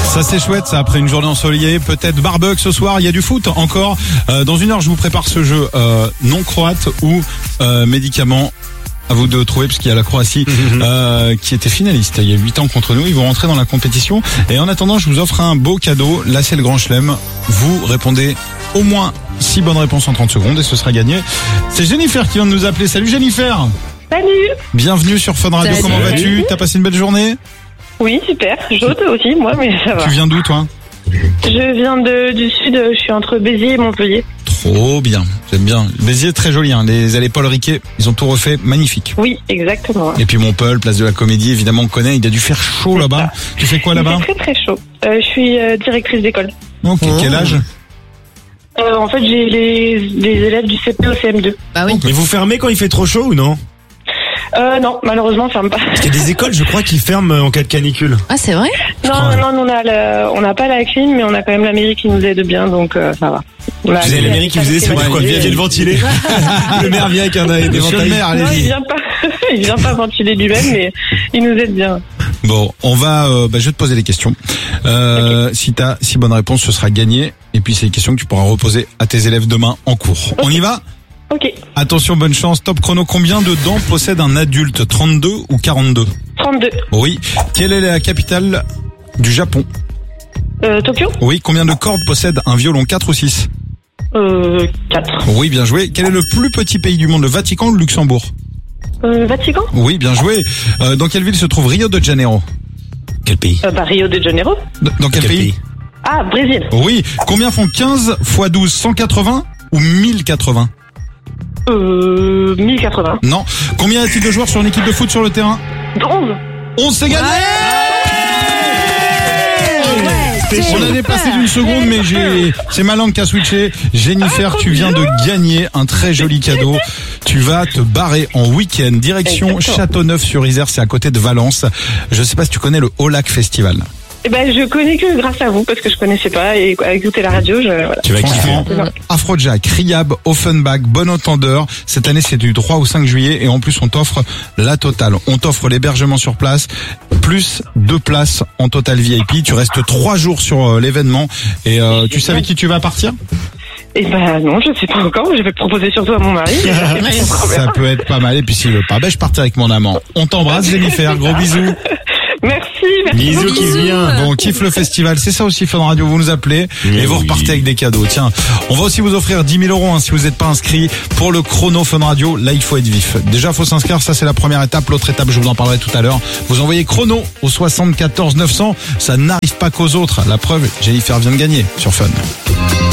Ça c'est chouette, ça, après une journée ensoleillée. Peut-être barbecue ce soir, il y a du foot encore. Dans une heure, je vous prépare ce jeu non croate ou médicament. À vous de trouver, parce qu'il y a la Croatie qui était finaliste il y a 8 ans contre nous. Ils vont rentrer dans la compétition. Et en attendant, je vous offre un beau cadeau. Là, c'est le Grand Chelem. Vous répondez au moins 6 bonnes réponses en 30 secondes et ce sera gagné. C'est Jennifer qui vient de nous appeler. Salut Jennifer. Salut. Bienvenue sur Fun Radio. Salut. Comment vas-tu? T'as passé une belle journée? Oui, super. Chaude aussi, moi, mais ça va. Tu viens d'où, toi? Je viens du sud, je suis entre Béziers et Montpellier. Trop bien, j'aime bien. Béziers, très joli, hein. Les allées Paul Riquet, ils ont tout refait, magnifique. Oui, exactement. Et puis Montpellier, place de la Comédie, évidemment on connaît, il a dû faire chaud C'est là-bas. ça. Tu fais quoi Il là-bas? fait très très chaud. Je suis directrice d'école. Ok, quel âge? En fait, j'ai les élèves du CP au CM2. Bah oui. Mais vous fermez quand il fait trop chaud ou non? Non, malheureusement, on ferme pas. Parce qu'il y a des écoles, je crois, qui ferment en cas de canicule. Ah, c'est vrai? Non, on n'a pas la clim, mais on a quand même la mairie qui nous aide bien, donc ça va. Vous avez la mairie qui vous aide, ça veut dire quoi? Viens le ventiler. Le maire vient avec des Monsieur le ventailles. maire, Non, allez-y. il vient pas ventiler lui-même, mais il nous aide bien. Bon, on va, je vais te poser des questions. Si t'as 6 bonnes réponses, ce sera gagné. Et puis c'est des questions que tu pourras reposer à tes élèves demain en cours. On y va? Ok. Attention, bonne chance. Top chrono. Combien de dents possède un adulte? 32 ou 42? 32. Oui. Quelle est la capitale du Japon? Tokyo. Oui. Combien de cordes possède un violon? 4 ou 6? 4. Oui, bien joué. Quel est le plus petit pays du monde? Le Vatican ou le Luxembourg? Vatican. Oui, bien joué. Dans quelle ville se trouve Rio de Janeiro? Quel pays? Rio de Janeiro. Dans quel pays? Ah, Brésil. Oui. Combien font 15 x 12? 180 ou 1080? 1080. Non. Combien y a-t-il de joueurs sur une équipe de foot sur le terrain? 11. 11, c'est gagné! On a dépassé d'une seconde, mais c'est ma langue qui a switché. Jennifer, tu viens de gagner un très joli cadeau. Tu vas te barrer en week-end, direction Exactement. Châteauneuf-sur-Isère, c'est à côté de Valence. Je sais pas si tu connais le Haut-Lac Festival. Eh ben, je connais que grâce à vous, parce que je connaissais pas, et à écouter la radio, voilà. Tu vas kiffer. Franchement, Afrojack, Riab, Offenbach, Bon Entendeur. Cette année, c'est du 3 au 5 juillet et en plus, on t'offre la totale. On t'offre l'hébergement sur place, plus 2 places en total VIP. Tu restes 3 jours sur l'événement et tu savais qui tu vas partir? Eh ben, non, je sais pas encore, je vais proposer surtout à mon mari. Ça peut être pas mal. Et puis s'il veut pas, je partirai avec mon amant. On t'embrasse, Jennifer. Gros bisous. Merci Bisous qui vient. Bon, on kiffe le festival, c'est ça aussi Fun Radio, vous nous appelez et vous repartez avec des cadeaux. Tiens, on va aussi vous offrir 10 000 € si vous n'êtes pas inscrit pour le chrono Fun Radio. Là, il faut être vif. Déjà, faut s'inscrire, ça c'est la première étape. L'autre étape, je vous en parlerai tout à l'heure. Vous envoyez chrono au 74 900. Ça n'arrive pas qu'aux autres. La preuve, Jennifer vient de gagner sur Fun.